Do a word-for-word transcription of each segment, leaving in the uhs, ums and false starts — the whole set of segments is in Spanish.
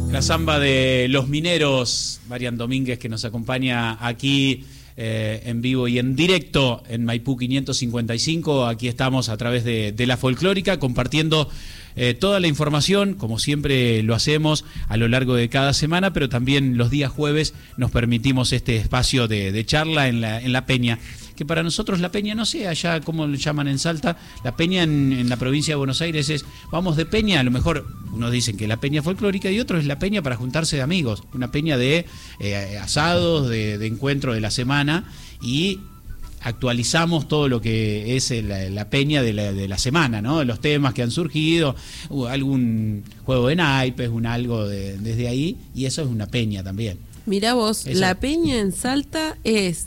La samba de Los Mineros, Marian Domínguez, que nos acompaña aquí eh, en vivo y en directo en Maipú quinientos cincuenta y cinco. Aquí estamos a través de, de La Folclórica compartiendo eh, toda la información, como siempre lo hacemos a lo largo de cada semana, pero también los días jueves nos permitimos este espacio de, de charla en la, en la Peña. Que para nosotros la Peña, no sé allá cómo lo llaman en Salta, la Peña en, en la provincia de Buenos Aires es, vamos de Peña, a lo mejor unos dicen que la Peña folclórica y otros es la Peña para juntarse de amigos, una Peña de eh, asados, de, de encuentro de la semana, y actualizamos todo lo que es la, la Peña de la, de la semana, ¿no? Los temas que han surgido, uh, algún juego de naipes, un algo de, desde ahí, y eso es una Peña también. Mirá vos, eso. La Peña en Salta es,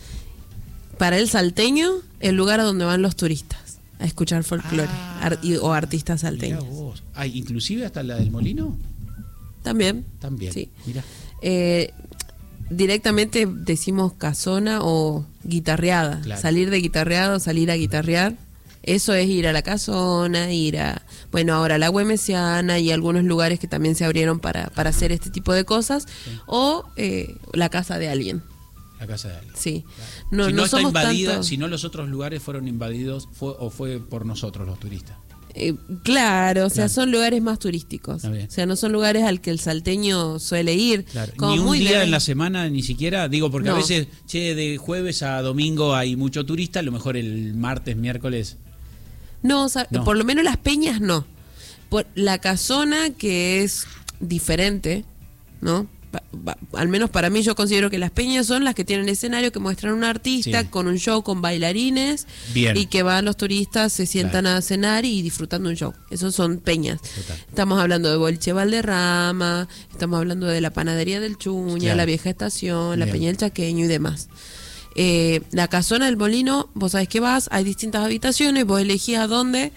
para el salteño, el lugar a donde van los turistas a escuchar folclore ah, ar y, o artistas salteños. Vos. Ah, inclusive hasta la del Molino. También. También. Sí. Mirá. Eh, directamente decimos casona o guitarreada. Claro. Salir de guitarreado, salir a guitarrear. Eso es ir a la casona, ir a, bueno, ahora a la Güemesiana y algunos lugares que también se abrieron para, para hacer este tipo de cosas. Sí. O eh, la casa de alguien. La casa de alguien. Sí. Claro. No, si no, no está somos invadida, tanto... si no los otros lugares fueron invadidos fue, o fue por nosotros los turistas. Eh, claro, o sea, claro. Son lugares más turísticos. O sea, no son lugares al que el salteño suele ir. Claro. Como ni un muy día de... en la semana, ni siquiera, digo, porque no. A veces, che, de jueves a domingo hay mucho turista, a lo mejor el martes, miércoles. No, o sea, no. Por lo menos las peñas no. Por la casona, que es diferente, ¿no? Al menos para mí, yo considero que las peñas son las que tienen escenario, que muestran un artista, sí, con un show, con bailarines. Bien. Y que van los turistas, se sientan, claro, a cenar y disfrutando un show. Esos son peñas. Total. Estamos hablando de Boliche Valderrama, estamos hablando de la Panadería del Chuña, claro, la Vieja Estación, bien, la Peña del Chaqueño y demás. Eh, la Casona del Molino, vos sabés que vas, hay distintas habitaciones, vos elegís a dónde.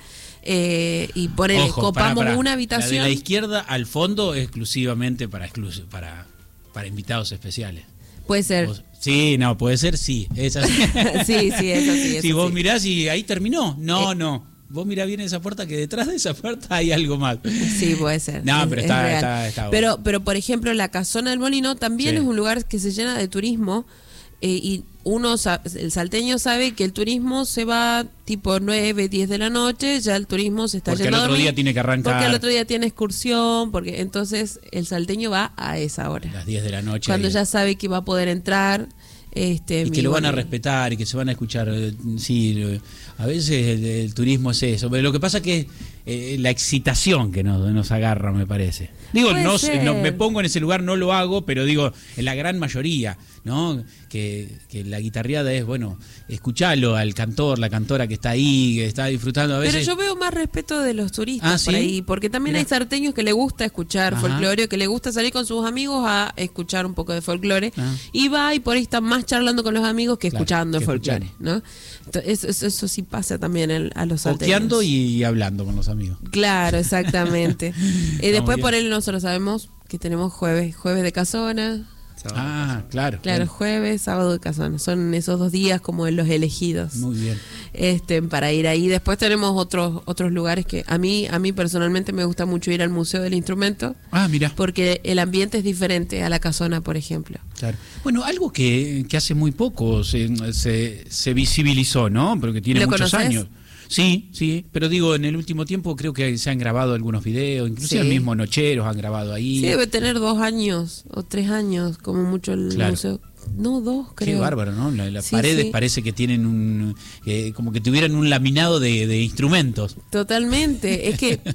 Eh, y ponele, Ojo, copamos para, para. una habitación. La de la izquierda al fondo exclusivamente para exclusivo, para, para invitados especiales. Puede ser. ¿Vos? Sí, no, puede ser, sí. Es así. sí, sí, es así. Si vos sí. mirás y ahí terminó. No, eh. no. Vos mirá bien esa puerta, que detrás de esa puerta hay algo más. Sí, puede ser. No, es, pero está, está, está, está pero, bueno. pero, por ejemplo, la Casona del Molino también sí. es un lugar que se llena de turismo. Eh, y uno, el salteño sabe que el turismo se va tipo nueve, diez de la noche, ya el turismo se está porque yendo a dormir. Porque el otro día tiene que arrancar. Porque el otro día tiene excursión, porque entonces el salteño va a esa hora. Las diez de la noche. Cuando ahí. ya sabe que va a poder entrar. Este, y que lo van a respetar y que se van a escuchar. Sí, a veces el, el turismo es eso. Pero lo que pasa es que eh, la excitación que nos, nos agarra, me parece. Digo, no, no me pongo en ese lugar, no lo hago, pero digo, en la gran mayoría, ¿no? Que, que la guitarreada es, bueno, escuchalo al cantor, la cantora que está ahí, que está disfrutando a veces. Pero yo veo más respeto de los turistas ¿Ah, por sí? ahí, porque también Mirá. hay salteños que le gusta escuchar folclore, que le gusta salir con sus amigos a escuchar un poco de folclore, ah. y va y por ahí está más charlando con los amigos que claro, escuchando que folclore, ¿no? Entonces, eso, eso sí pasa también el, a los salteños. Coqueando y hablando con los amigos. Claro, exactamente. Y después por él nosotros sabemos que tenemos jueves, jueves de casona. Ah, claro. Claro, bien. Jueves, sábado de casona. Son esos dos días como los elegidos. Muy bien. Este, para ir ahí. Después tenemos otros otros lugares que a mí a mí personalmente me gusta mucho ir al Museo del Instrumento. Ah, mira. Porque el ambiente es diferente a la casona, por ejemplo. Claro. Bueno, algo que, que hace muy poco se, se, se visibilizó, ¿no? Pero que tiene ¿Lo muchos conoces? años. Sí, sí, pero digo, en el último tiempo creo que se han grabado algunos videos, inclusive sí. el mismo Nocheros han grabado ahí. Sí, debe tener dos años o tres años, como mucho el claro. museo. No, dos, creo. Qué bárbaro, ¿no? Las la sí, paredes sí. parece que tienen un... Eh, como que tuvieran un laminado de, de instrumentos. Totalmente. Es que,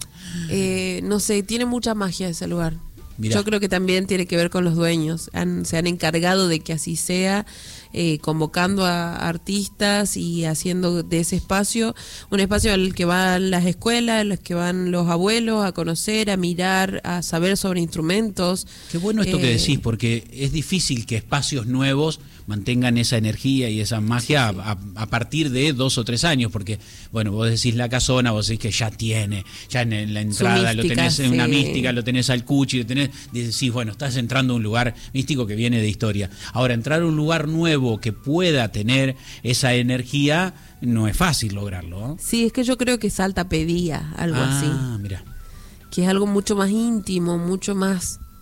eh, no sé, tiene mucha magia ese lugar. Mirá. Yo creo que también tiene que ver con los dueños. Han, se han encargado de que así sea, eh, convocando a artistas y haciendo de ese espacio un espacio al que van las escuelas, al que van los abuelos a conocer, a mirar, a saber sobre instrumentos. Qué bueno esto eh, que decís, porque es difícil que espacios nuevos mantengan esa energía y esa magia sí, sí. A, a partir de dos o tres años, porque, bueno, vos decís la casona, vos decís que ya tiene, ya en, en la entrada mística, lo tenés en sí. una mística, lo tenés al cuchi, lo tenés, decís, bueno, estás entrando a un lugar místico que viene de historia. Ahora, entrar a un lugar nuevo que pueda tener esa energía, no es fácil lograrlo, ¿no? Sí, es que yo creo que Salta pedía algo ah, así. Ah, mira. Que es algo mucho más íntimo, mucho más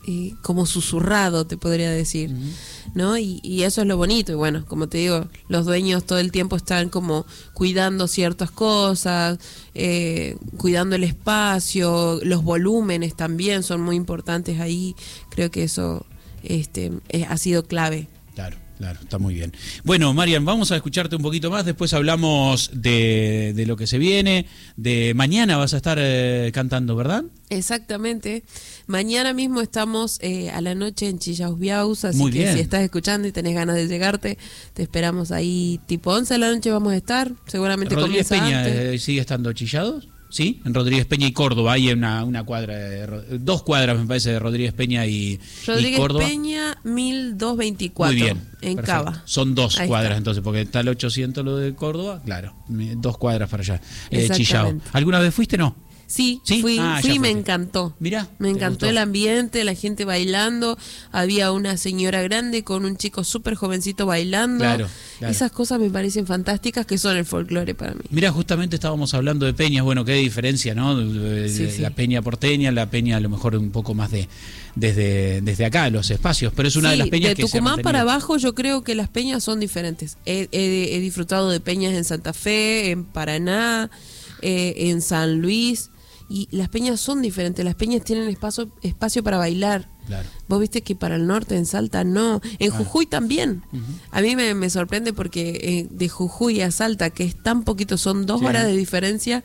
eh, como susurrado, te podría decir, uh-huh. ¿no? Y, y eso es lo bonito. Y bueno, como te digo, los dueños todo el tiempo están como cuidando ciertas cosas, eh, cuidando el espacio, los volúmenes también son muy importantes ahí. Creo que eso este, es, ha sido clave. Claro. Claro, está muy bien. Bueno, Marian, vamos a escucharte un poquito más, después hablamos de, de lo que se viene, de mañana vas a estar eh, cantando, ¿verdad? Exactamente. Mañana mismo estamos eh, a la noche en Chillausbiaus, así muy que bien. Si estás escuchando y tenés ganas de llegarte, te esperamos ahí tipo once de la noche vamos a estar, seguramente ¿Rodríguez comienza Peña antes. Eh, sigue estando Chillados? Sí, en Rodríguez Peña y Córdoba, hay una, una cuadra, de, dos cuadras me parece de Rodríguez Peña y, Rodríguez y Córdoba. Peña mil doscientos veinticuatro. Muy bien, en perfecto. Cava. Son dos Ahí cuadras está. Entonces, porque está el ochocientos lo de Córdoba, claro, dos cuadras para allá. Eh, Chillao. ¿Alguna vez fuiste, no? Sí, ¿Sí? fui, Ah, fui y me fuiste. encantó. Mirá, me encantó el ambiente, la gente bailando. Había una señora grande con un chico súper jovencito bailando. Claro, claro. Esas cosas me parecen fantásticas que son el folclore para mí. Mira, justamente estábamos hablando de peñas, bueno, qué diferencia, ¿no? De, Sí, de, sí. La peña porteña, la peña a lo mejor un poco más de desde desde acá, los espacios, pero es una Sí, de las peñas de que se ha Tucumán mantenido. para abajo yo creo que las peñas son diferentes. He, he- he disfrutado de peñas en Santa Fe, en Paraná, eh, en San Luis, y las peñas son diferentes. Las peñas tienen espacio, espacio para bailar. Claro. Vos viste que para el norte, en Salta, no. En Ah. Jujuy también. Uh-huh. A mí me, me sorprende porque eh, de Jujuy a Salta, que es tan poquito, son dos Sí. horas de diferencia,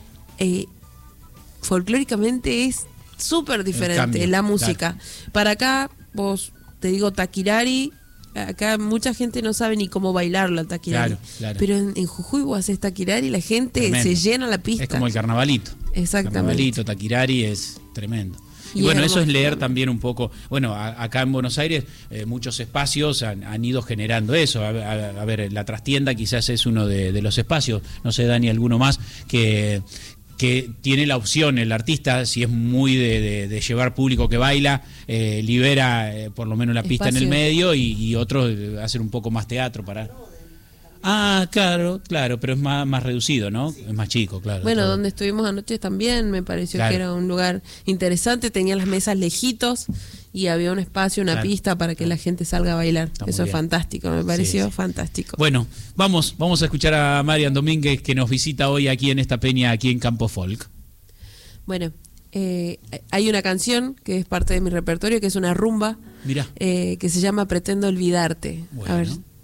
eh, folclóricamente es súper diferente cambio, la música. Para acá, vos, te digo, taquirari, acá mucha gente no sabe ni cómo bailarlo al taquirari. Claro, claro. Pero en, en Jujuy vos haces taquirari y la gente Tremendo. se llena la pista. Es como el carnavalito. Exactamente. Carnavalito, taquirari es tremendo. Y, Y bueno, es eso es hermoso leer también. también un poco, bueno, a- acá en Buenos Aires eh, muchos espacios han, han ido generando eso. A, a- a ver, la trastienda quizás es uno de, de los espacios, no sé, Dani, alguno más, que, que tiene la opción, el artista, si es muy de, de- de llevar público que baila, eh, libera eh, por lo menos la pista en el Espacio. medio y, y otros eh, hacen un poco más teatro para... Ah, claro, claro, pero es más, más reducido, ¿no? Es más chico, claro. Bueno, todo. donde estuvimos anoche también me pareció Claro. que era un lugar interesante, tenía las mesas lejitos y había un espacio, una Claro. pista para que la gente salga a bailar. Está muy Eso es bien. fantástico, me pareció Sí, sí. fantástico. Bueno, vamos, vamos a escuchar a Marian Domínguez que nos visita hoy aquí en esta peña, aquí en Campo Folk. Bueno, eh, hay una canción que es parte de mi repertorio, que es una rumba, Mirá. eh, que se llama Pretendo Olvidarte. Bueno. A ver,